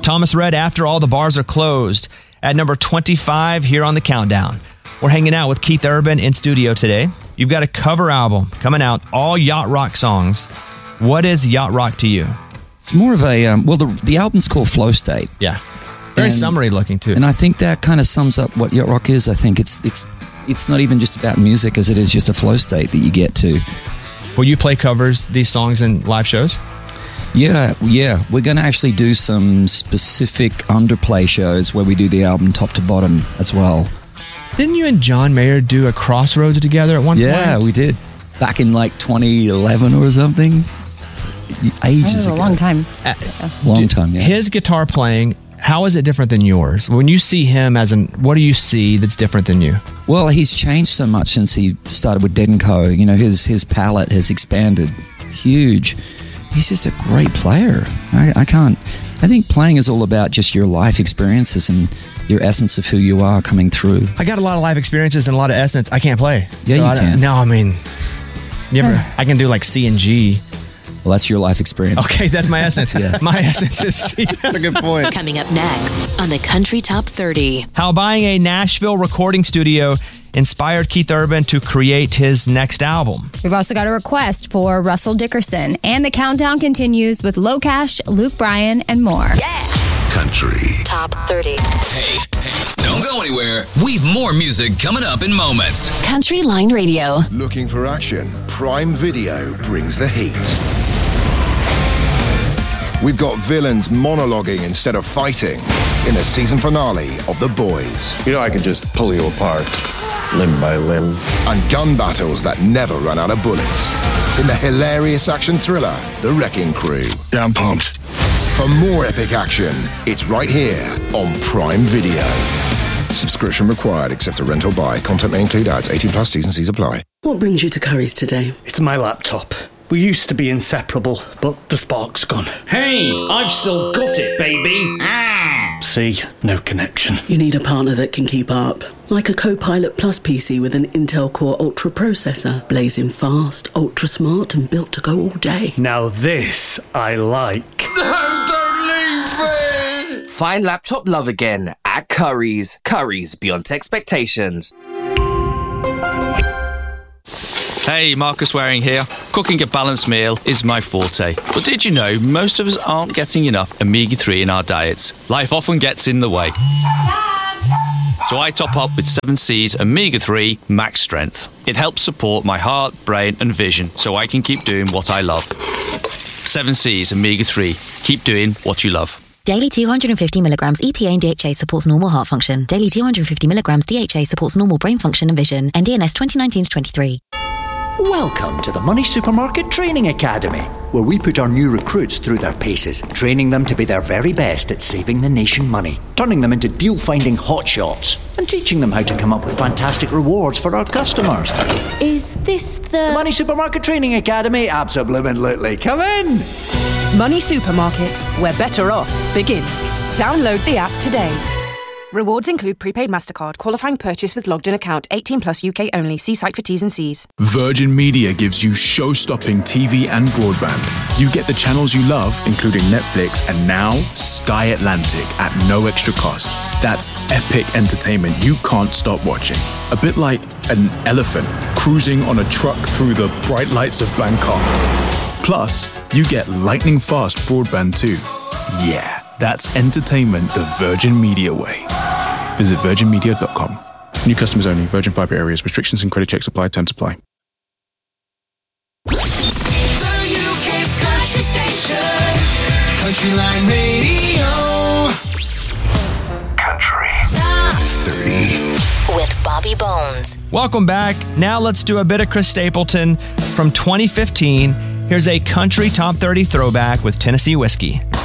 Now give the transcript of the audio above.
Thomas Rhett, After All the Bars Are Closed, at number 25 here on the countdown. We're hanging out with Keith Urban in studio today. You've got a cover album coming out, all yacht rock songs. What is yacht rock to you? It's more of a, the album's called Flow State. Yeah. Very summary looking too. And I think that kind of sums up what yacht rock is. I think it's not even just about music as it is just a flow state that you get to. Will you play covers, these songs in live shows? Yeah. We're going to actually do some specific underplay shows where we do the album top to bottom as well. Didn't you and John Mayer do a Crossroads together at one point? Yeah, we did. Back in like 2011 or something. Ages ago. A long time. Long time, yeah. His guitar playing, how is it different than yours? When you see him what do you see that's different than you? Well, he's changed so much since he started with Dead & Co. You know, his palette has expanded huge. He's just a great player. I think playing is all about just your life experiences and your essence of who you are coming through. I got a lot of life experiences and a lot of essence. I can't play. Yeah, so you can. No, I mean, I can do like C and G. Well, that's your life experience. Okay, that's my essence. Yeah. My essence is C. That's a good point. Coming up next on the Country Top 30. How buying a Nashville recording studio inspired Keith Urban to create his next album. We've also got a request for Russell Dickerson. And the countdown continues with Low Cash, Luke Bryan, and more. Yeah! Country Top 30. Hey, don't go anywhere. We've more music coming up in moments. Country Line Radio. Looking for action? Prime Video brings the heat. We've got villains monologuing instead of fighting in the season finale of The Boys. You know I can just pull you apart, limb by limb. And gun battles that never run out of bullets in the hilarious action thriller, The Wrecking Crew. Yeah, I'm pumped. For more epic action, it's right here on Prime Video. Subscription required except a rent or buy. Content may include ads. 18 plus T's and C's apply. What brings you to Curry's today? It's my laptop. We used to be inseparable, but the spark's gone. Hey, I've still got it, baby. See, no connection. You need a partner that can keep up. Like a Copilot Plus PC with an Intel Core Ultra processor. Blazing fast, ultra smart, and built to go all day. Now this I like. No, don't leave me! Find laptop love again at Curry's. Curry's beyond expectations. Hey, Marcus Waring here. Cooking a balanced meal is my forte. But did you know most of us aren't getting enough omega-3 in our diets? Life often gets in the way. So I top up with 7C's Omega-3 Max Strength. It helps support my heart, brain and vision so I can keep doing what I love. 7C's Omega-3. Keep doing what you love. Daily 250 milligrams EPA and DHA supports normal heart function. Daily 250 milligrams DHA supports normal brain function and vision. NDNS 2019-23. Welcome to the Money Supermarket Training Academy, where we put our new recruits through their paces, training them to be their very best at saving the nation money, turning them into deal-finding hotshots, and teaching them how to come up with fantastic rewards for our customers. Is this the Money Supermarket Training Academy? Absolutely. Come in! Money Supermarket, where better off begins. Download the app today. Rewards include prepaid MasterCard, qualifying purchase with logged-in account, 18 plus UK only. See site for T's and C's. Virgin Media gives you show-stopping TV and broadband. You get the channels you love, including Netflix and now Sky Atlantic at no extra cost. That's epic entertainment you can't stop watching. A bit like an elephant cruising on a truck through the bright lights of Bangkok. Plus, you get lightning-fast broadband too. Yeah. That's entertainment the Virgin Media way. Visit virginmedia.com. New customers only. Virgin Fibre areas. Restrictions and credit checks apply. Terms apply. The UK's country station. Country Line Radio. Country Top 30. With Bobby Bones. Welcome back. Now let's do a bit of Chris Stapleton from 2015. Here's a Country Top 30 throwback with Tennessee Whiskey.